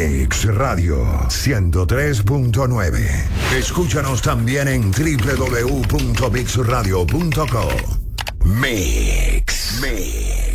Mix Radio 103.9. Escúchanos también en www.mixradio.co. Mix.